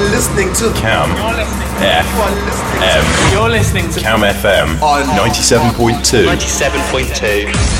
listening to Cam FM. You're listening to Cam FM on 97.2. 97.2.